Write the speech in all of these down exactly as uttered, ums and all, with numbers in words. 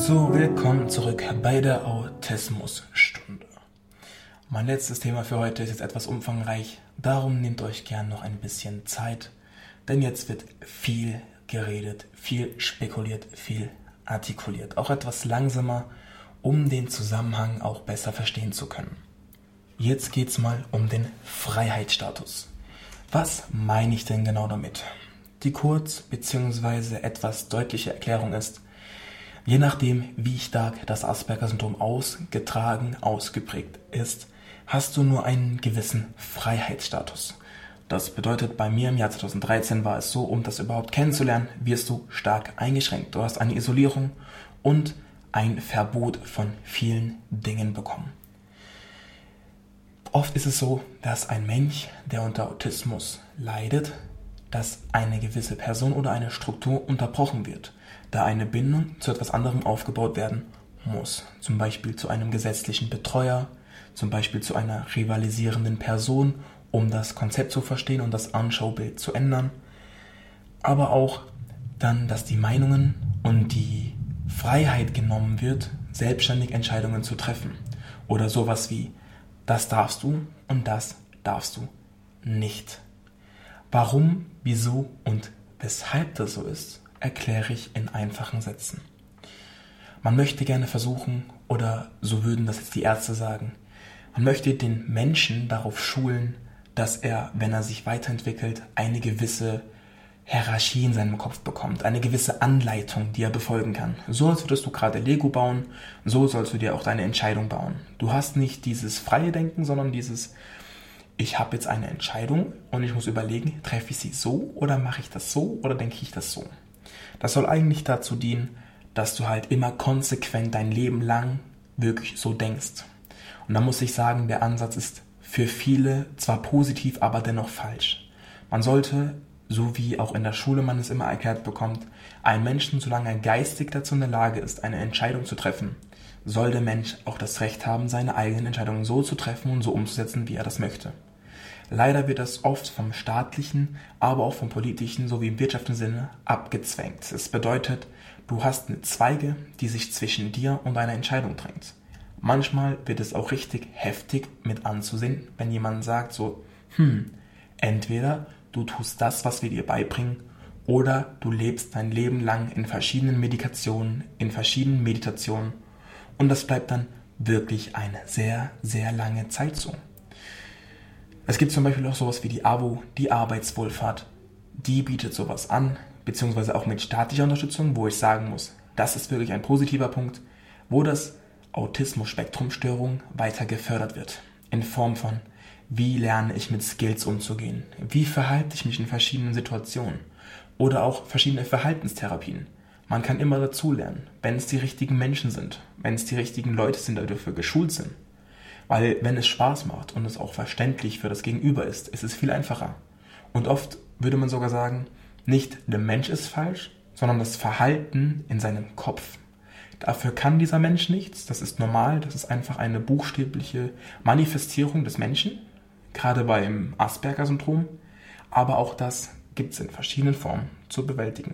So, willkommen zurück bei der Autismusstunde. Mein letztes Thema für heute ist jetzt etwas umfangreich, darum nehmt euch gern noch ein bisschen Zeit, denn jetzt wird viel geredet, viel spekuliert, viel artikuliert, auch etwas langsamer, um den Zusammenhang auch besser verstehen zu können. Jetzt geht's mal um den Freiheitsstatus. Was meine ich denn genau damit? Die kurz bzw. etwas deutliche Erklärung ist, je nachdem, wie stark das Asperger-Syndrom ausgetragen, ausgeprägt ist, hast du nur einen gewissen Freiheitsstatus. Das bedeutet, bei mir im Jahr zweitausenddreizehn war es so, um das überhaupt kennenzulernen, wirst du stark eingeschränkt. Du hast eine Isolierung und ein Verbot von vielen Dingen bekommen. Oft ist es so, dass ein Mensch, der unter Autismus leidet, dass eine gewisse Person oder eine Struktur unterbrochen wird, da eine Bindung zu etwas anderem aufgebaut werden muss. Zum Beispiel zu einem gesetzlichen Betreuer, zum Beispiel zu einer rivalisierenden Person, um das Konzept zu verstehen und das Anschaubild zu ändern. Aber auch dann, dass die Meinungen und die Freiheit genommen wird, selbstständig Entscheidungen zu treffen. Oder sowas wie, das darfst du und das darfst du nicht. Warum, wieso und weshalb das so ist, erkläre ich in einfachen Sätzen. Man möchte gerne versuchen, oder so würden das jetzt die Ärzte sagen, man möchte den Menschen darauf schulen, dass er, wenn er sich weiterentwickelt, eine gewisse Hierarchie in seinem Kopf bekommt, eine gewisse Anleitung, die er befolgen kann. So als würdest du gerade Lego bauen, so sollst du dir auch deine Entscheidung bauen. Du hast nicht dieses freie Denken, sondern dieses, ich habe jetzt eine Entscheidung und ich muss überlegen, treffe ich sie so oder mache ich das so oder denke ich das so. Das soll eigentlich dazu dienen, dass du halt immer konsequent dein Leben lang wirklich so denkst. Und da muss ich sagen, der Ansatz ist für viele zwar positiv, aber dennoch falsch. Man sollte, so wie auch in der Schule man es immer erklärt bekommt, einen Menschen, solange er geistig dazu in der Lage ist, eine Entscheidung zu treffen, soll der Mensch auch das Recht haben, seine eigenen Entscheidungen so zu treffen und so umzusetzen, wie er das möchte. Leider wird das oft vom staatlichen, aber auch vom politischen sowie im wirtschaftlichen Sinne abgezwängt. Es bedeutet, du hast eine Zweige, die sich zwischen dir und deiner Entscheidung drängt. Manchmal wird es auch richtig heftig mit anzusehen, wenn jemand sagt so, hm, entweder du tust das, was wir dir beibringen, oder du lebst dein Leben lang in verschiedenen Medikationen, in verschiedenen Meditationen und das bleibt dann wirklich eine sehr, sehr lange Zeit so. Es gibt zum Beispiel auch sowas wie die A W O, die Arbeitswohlfahrt. Die bietet sowas an, beziehungsweise auch mit staatlicher Unterstützung, wo ich sagen muss, das ist wirklich ein positiver Punkt, wo das Autismus-Spektrum-Störung weiter gefördert wird. In Form von, wie lerne ich mit Skills umzugehen? Wie verhalte ich mich in verschiedenen Situationen? Oder auch verschiedene Verhaltenstherapien. Man kann immer dazulernen, wenn es die richtigen Menschen sind, wenn es die richtigen Leute sind, die dafür geschult sind. Weil wenn es Spaß macht und es auch verständlich für das Gegenüber ist, ist es viel einfacher. Und oft würde man sogar sagen, nicht der Mensch ist falsch, sondern das Verhalten in seinem Kopf. Dafür kann dieser Mensch nichts, das ist normal, das ist einfach eine buchstäbliche Manifestierung des Menschen, gerade beim Asperger-Syndrom, aber auch das gibt es in verschiedenen Formen zu bewältigen.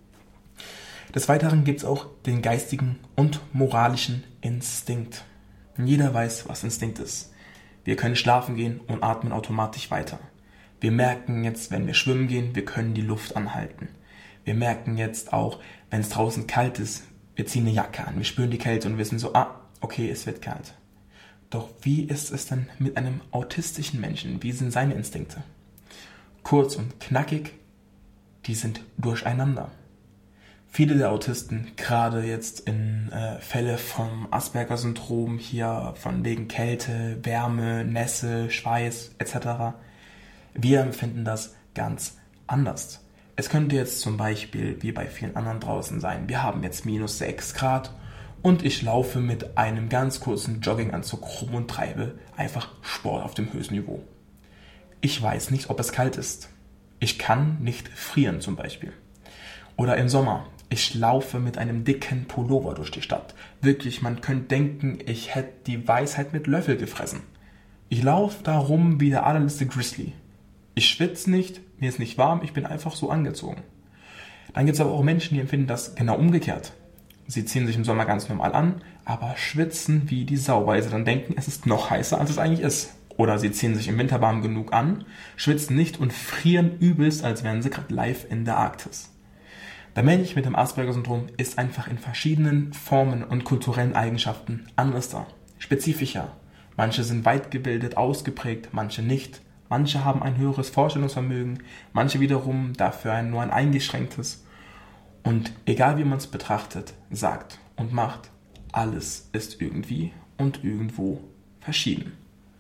Des Weiteren gibt es auch den geistigen und moralischen Instinkt. Jeder weiß, was Instinkt ist. Wir können schlafen gehen und atmen automatisch weiter. Wir merken jetzt, wenn wir schwimmen gehen, wir können die Luft anhalten. Wir merken jetzt auch, wenn es draußen kalt ist, wir ziehen eine Jacke an. Wir spüren die Kälte und wissen so, ah, okay, es wird kalt. Doch wie ist es denn mit einem autistischen Menschen? Wie sind seine Instinkte? Kurz und knackig, die sind durcheinander. Viele der Autisten, gerade jetzt in äh, Fälle vom Asperger-Syndrom, hier von wegen Kälte, Wärme, Nässe, Schweiß et cetera, wir empfinden das ganz anders. Es könnte jetzt zum Beispiel, wie bei vielen anderen draußen sein, wir haben jetzt minus sechs Grad und ich laufe mit einem ganz kurzen Jogginganzug rum und treibe einfach Sport auf dem höchsten Niveau. Ich weiß nicht, ob es kalt ist. Ich kann nicht frieren zum Beispiel. Oder im Sommer. Ich laufe mit einem dicken Pullover durch die Stadt. Wirklich, man könnte denken, ich hätte die Weisheit mit Löffel gefressen. Ich laufe da rum wie der allerletzte Grizzly. Ich schwitze nicht, mir ist nicht warm, ich bin einfach so angezogen. Dann gibt es aber auch Menschen, die empfinden das genau umgekehrt. Sie ziehen sich im Sommer ganz normal an, aber schwitzen wie die Sau, weil sie dann denken, es ist noch heißer, als es eigentlich ist. Oder sie ziehen sich im Winter warm genug an, schwitzen nicht und frieren übelst, als wären sie gerade live in der Arktis. Der Mensch mit dem Asperger-Syndrom ist einfach in verschiedenen Formen und kulturellen Eigenschaften anders da, spezifischer. Manche sind weit gebildet, ausgeprägt, manche nicht. Manche haben ein höheres Vorstellungsvermögen, manche wiederum dafür ein, nur ein eingeschränktes. Und egal wie man es betrachtet, sagt und macht, alles ist irgendwie und irgendwo verschieden.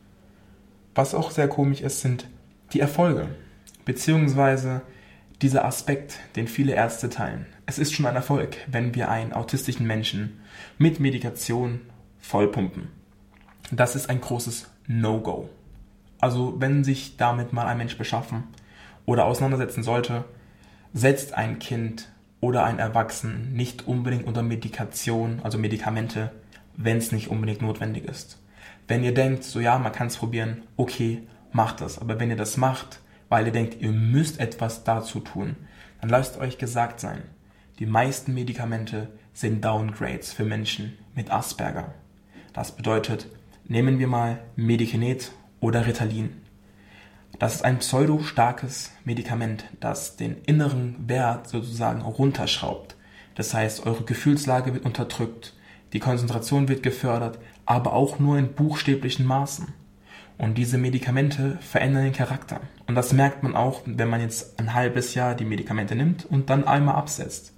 Was auch sehr komisch ist, sind die Erfolge, beziehungsweise dieser Aspekt, den viele Ärzte teilen. Es ist schon ein Erfolg, wenn wir einen autistischen Menschen mit Medikation vollpumpen. Das ist ein großes No-Go. Also wenn sich damit mal ein Mensch beschaffen oder auseinandersetzen sollte, setzt ein Kind oder ein Erwachsenen nicht unbedingt unter Medikation, also Medikamente, wenn es nicht unbedingt notwendig ist. Wenn ihr denkt, so ja, man kann es probieren, okay, macht das. Aber wenn ihr das macht, weil ihr denkt, ihr müsst etwas dazu tun, dann lasst euch gesagt sein, die meisten Medikamente sind Downgrades für Menschen mit Asperger. Das bedeutet, nehmen wir mal Medikinet oder Ritalin. Das ist ein pseudo-starkes Medikament, das den inneren Wert sozusagen runterschraubt. Das heißt, eure Gefühlslage wird unterdrückt, die Konzentration wird gefördert, aber auch nur in buchstäblichen Maßen. Und diese Medikamente verändern den Charakter. Und das merkt man auch, wenn man jetzt ein halbes Jahr die Medikamente nimmt und dann einmal absetzt.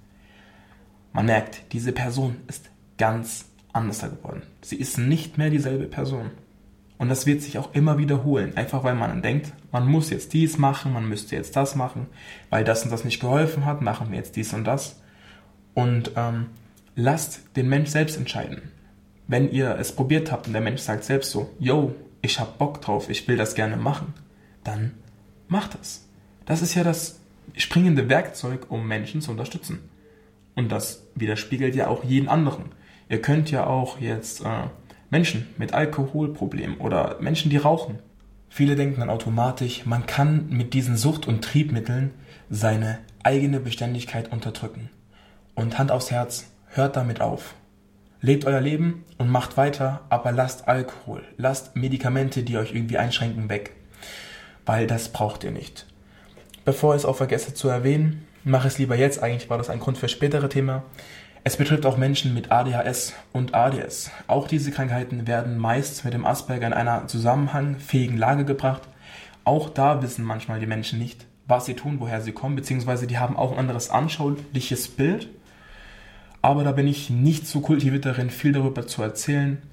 Man merkt, diese Person ist ganz anders geworden. Sie ist nicht mehr dieselbe Person. Und das wird sich auch immer wiederholen, einfach weil man dann denkt, man muss jetzt dies machen, man müsste jetzt das machen, weil das und das nicht geholfen hat, machen wir jetzt dies und das. Und ähm, lasst den Mensch selbst entscheiden. Wenn ihr es probiert habt und der Mensch sagt selbst so, yo, ich hab Bock drauf, ich will das gerne machen, dann macht das. Das ist ja das springende Werkzeug, um Menschen zu unterstützen. Und das widerspiegelt ja auch jeden anderen. Ihr könnt ja auch jetzt äh, Menschen mit Alkoholproblemen oder Menschen, die rauchen. Viele denken dann automatisch, man kann mit diesen Sucht- und Triebmitteln seine eigene Beständigkeit unterdrücken. Und Hand aufs Herz, hört damit auf. Lebt euer Leben und macht weiter, aber lasst Alkohol, lasst Medikamente, die euch irgendwie einschränken, weg. Weil das braucht ihr nicht. Bevor ich es auch vergesse zu erwähnen, mache es lieber jetzt, eigentlich war das ein Grund für spätere Thema. Es betrifft auch Menschen mit A D H S und A D S. Auch diese Krankheiten werden meist mit dem Asperger in einer zusammenhangfähigen Lage gebracht. Auch da wissen manchmal die Menschen nicht, was sie tun, woher sie kommen, beziehungsweise die haben auch ein anderes anschauliches Bild. Aber da bin ich nicht so kultiviert darin, viel darüber zu erzählen.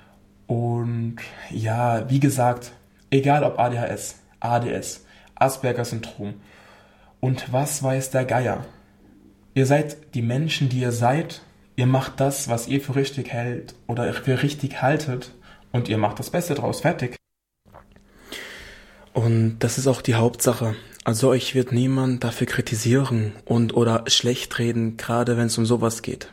Und ja, wie gesagt, egal ob A D H S, A D S, Asperger-Syndrom und was weiß der Geier. Ihr seid die Menschen, die ihr seid. Ihr macht das, was ihr für richtig hält oder für richtig haltet. Und ihr macht das Beste draus. Fertig. Und das ist auch die Hauptsache. Also euch wird niemand dafür kritisieren und oder schlecht reden, gerade wenn es um sowas geht.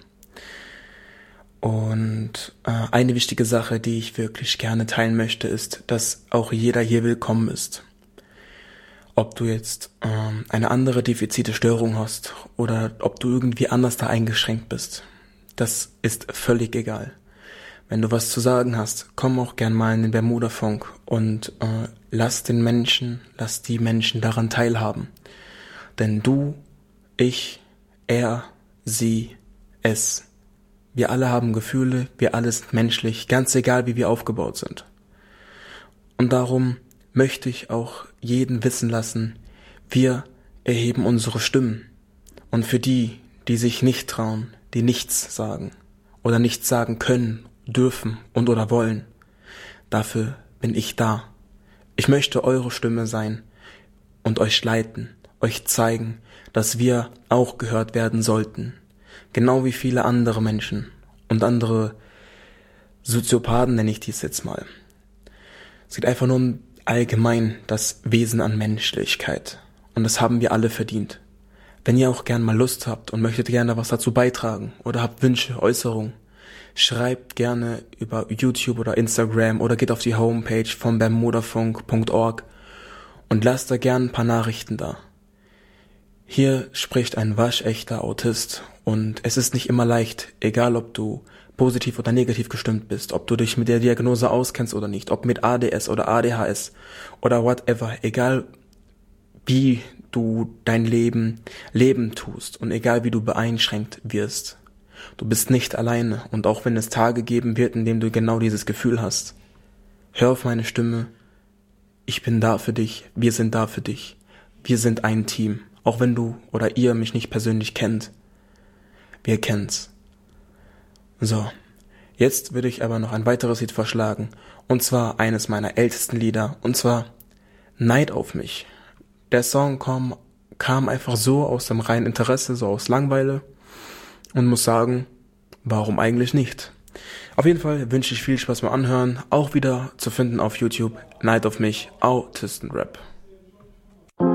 Und äh, eine wichtige Sache, die ich wirklich gerne teilen möchte, ist, dass auch jeder hier willkommen ist. Ob du jetzt ähm, eine andere defizite Störung hast oder ob du irgendwie anders da eingeschränkt bist, das ist völlig egal. Wenn du was zu sagen hast, komm auch gern mal in den Bermuda-Funk und äh, lass den Menschen, lass die Menschen daran teilhaben. Denn du, ich, er, sie, es, wir alle haben Gefühle, wir alle sind menschlich, ganz egal wie wir aufgebaut sind. Und darum möchte ich auch jeden wissen lassen, wir erheben unsere Stimmen. Und für die, die sich nicht trauen, die nichts sagen oder nichts sagen können, dürfen und oder wollen, dafür bin ich da. Ich möchte eure Stimme sein und euch leiten, euch zeigen, dass wir auch gehört werden sollten. Genau wie viele andere Menschen und andere Soziopathen nenne ich dies jetzt mal. Es geht einfach nur um allgemein das Wesen an Menschlichkeit. Und das haben wir alle verdient. Wenn ihr auch gern mal Lust habt und möchtet gerne was dazu beitragen oder habt Wünsche, Äußerungen, schreibt gerne über YouTube oder Instagram oder geht auf die Homepage von bermudafunk punkt org und lasst da gerne ein paar Nachrichten da. Hier spricht ein waschechter Autist Und es ist nicht immer leicht, egal ob du positiv oder negativ gestimmt bist, ob du dich mit der Diagnose auskennst oder nicht, ob mit A D S oder A D H S oder whatever, egal wie du dein Leben leben tust und egal wie du beeinschränkt wirst. Du bist nicht alleine und auch wenn es Tage geben wird, in denen du genau dieses Gefühl hast, hör auf meine Stimme, ich bin da für dich, wir sind da für dich, wir sind ein Team, auch wenn du oder ihr mich nicht persönlich kennt, wir kennen's. So, jetzt würde ich aber noch ein weiteres Lied vorschlagen, und zwar eines meiner ältesten Lieder, und zwar Neid auf mich. Der Song kam, kam einfach so aus dem reinen Interesse, so aus Langeweile und muss sagen, warum eigentlich nicht? Auf jeden Fall wünsche ich viel Spaß beim Anhören, auch wieder zu finden auf YouTube, Neid auf mich, Autistenrap.